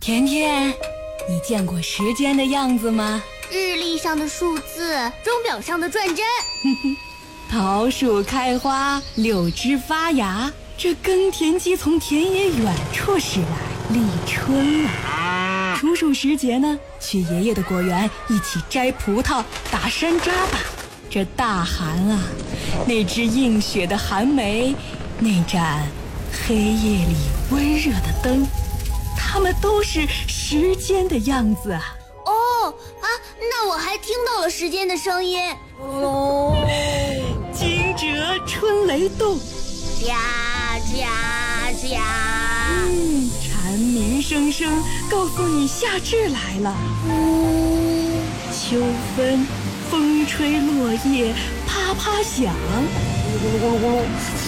甜甜，你见过时间的样子吗？ 日历上的数字，钟表上的转针。 桃树开花，柳枝发芽，这耕田机从田野远处驶来，立春了。处暑时节呢，去爷爷的果园一起摘葡萄，打山楂吧。这大寒啊，那只映雪的寒梅，那盏黑夜里温热的灯，它们都是时间的样子啊。 那我还听到了时间的声音。 惊蛰春雷动， 喳喳喳。 蝉鸣声声告诉你夏至来了。秋分，风吹落叶啪啪响。